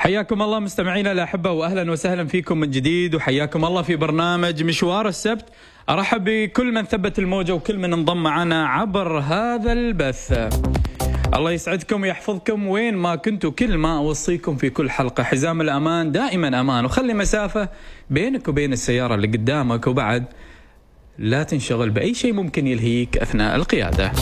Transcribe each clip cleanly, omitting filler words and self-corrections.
حياكم الله مستمعينا الأحبة وأهلا وسهلا فيكم من جديد، وحياكم الله في برنامج مشوار السبت. أرحب بكل من ثبت الموجة وكل من انضم معنا عبر هذا البث. الله يسعدكم ويحفظكم وين ما كنتوا. كل ما أوصيكم في كل حلقة حزام الأمان دائما أمان، وخلي مسافة بينك وبين السيارة اللي قدامك، وبعد لا تنشغل بأي شيء ممكن يلهيك أثناء القيادة.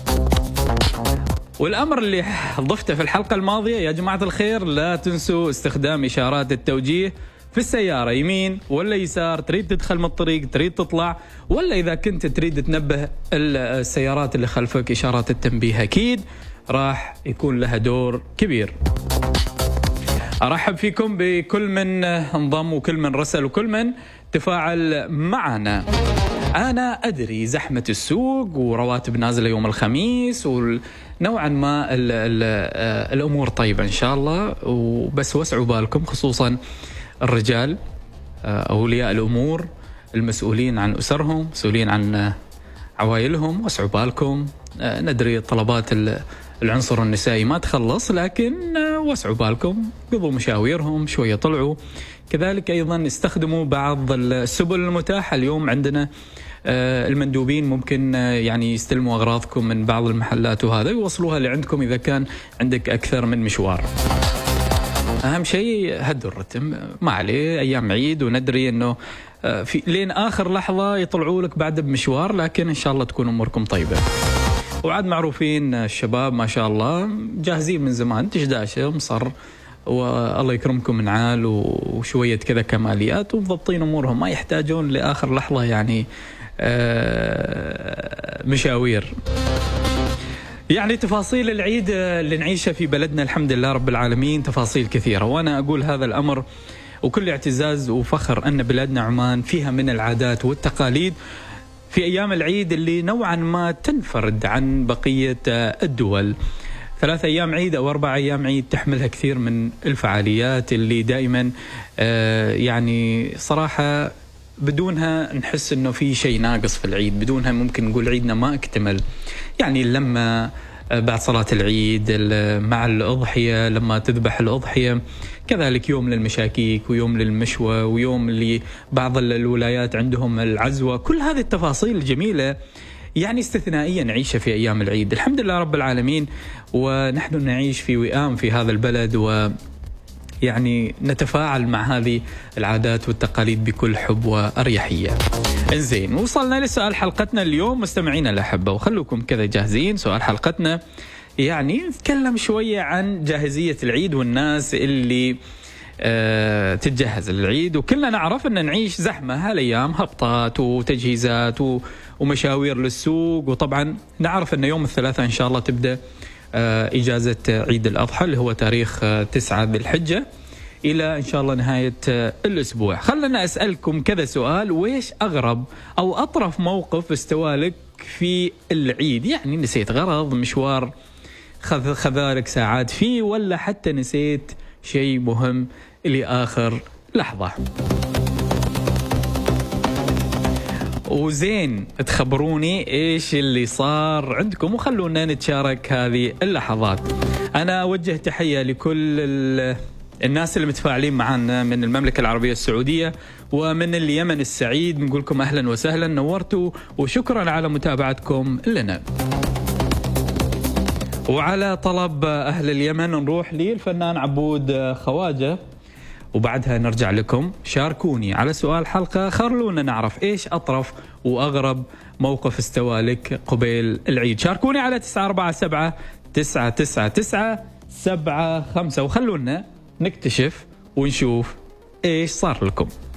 والأمر اللي ضفته في الحلقة الماضية يا جماعة الخير، لا تنسوا استخدام إشارات التوجيه في السيارة، يمين ولا يسار، تريد تدخل من الطريق، تريد تطلع، ولا إذا كنت تريد تنبه السيارات اللي خلفك، إشارات التنبيه أكيد راح يكون لها دور كبير. أرحب فيكم بكل من انضم وكل من رسل وكل من تفاعل معنا. أنا أدري زحمة السوق ورواتب نازلة يوم الخميس، ونوعا ما الأمور طيبة إن شاء الله، وبس وسعوا بالكم خصوصا الرجال، أولياء الأمور المسؤولين عن أسرهم، مسؤولين عن عوائلهم، وسعوا بالكم. ندري طلبات العنصر النسائي ما تخلص، لكن وسعوا بالكم، قضوا مشاويرهم شوية، طلعوا. كذلك أيضا استخدموا بعض السبل المتاحة اليوم عندنا. المندوبين ممكن يعني يستلموا أغراضكم من بعض المحلات وهذا يوصلوها لعندكم إذا كان عندك أكثر من مشوار. أهم شيء هدوا الرتم، ما عليه أيام عيد، وندري أنه في لين آخر لحظة يطلعوا لك بعد بمشوار، لكن إن شاء الله تكون أموركم طيبة. وعاد معروفين الشباب ما شاء الله جاهزين من زمان، دشداشة مصر، والله يكرمكم من عال وشوية كذا كماليات، ومضبطين أمورهم، ما يحتاجون لآخر لحظة يعني مشاوير. يعني تفاصيل العيد اللي نعيشها في بلدنا الحمد لله رب العالمين تفاصيل كثيرة، وأنا أقول هذا الأمر وكل اعتزاز وفخر أن بلادنا عمان فيها من العادات والتقاليد في أيام العيد اللي نوعا ما تنفرد عن بقية الدول. 3 أيام عيد أو 4 أيام عيد تحملها كثير من الفعاليات اللي دائما يعني صراحة بدونها نحس أنه في شيء ناقص في العيد، بدونها ممكن نقول عيدنا ما اكتمل. يعني لما بعد صلاة العيد مع الأضحية، لما تذبح الأضحية، كذلك يوم للمشاكيك ويوم للمشوى ويوم اللي بعض الولايات عندهم العزوة، كل هذه التفاصيل الجميلة يعني استثنائية نعيشها في أيام العيد. الحمد لله رب العالمين، ونحن نعيش في وئام في هذا البلد، ويعني نتفاعل مع هذه العادات والتقاليد بكل حب وأريحية. انزين، وصلنا لسؤال حلقتنا اليوم مستمعينا الأحبة، وخلوكم كذا جاهزين. سؤال حلقتنا يعني نتكلم شوية عن جاهزية العيد والناس اللي تتجهز للعيد. وكلنا نعرف أن نعيش زحمة هالأيام، هبطات وتجهيزات ومشاوير للسوق، وطبعا نعرف أن يوم الثلاثاء إن شاء الله تبدأ إجازة عيد الأضحى اللي هو تاريخ 9 ذي الحجة إلى إن شاء الله نهاية الأسبوع. خلنا أسألكم كذا سؤال، وإيش أغرب أو أطرف موقف استوالك في العيد؟ يعني نسيت غرض، مشوار خذالك ساعات فيه، ولا حتى نسيت شيء مهم لآخر لحظة. وزين تخبروني إيش اللي صار عندكم، وخلونا نتشارك هذه اللحظات. أنا أوجه تحية لكل الناس اللي متفاعلين معنا من المملكة العربية السعودية ومن اليمن السعيد، نقول لكم أهلا وسهلا، نورتوا، وشكرا على متابعتكم لنا. وعلى طلب أهل اليمن نروح للفنان عبود خواجة، وبعدها نرجع لكم. شاركوني على سؤال حلقة، خلونا نعرف إيش أطرف وأغرب موقف استوالك قبيل العيد. شاركوني على 947 999 75، وخلونا نكتشف ونشوف إيش صار لكم.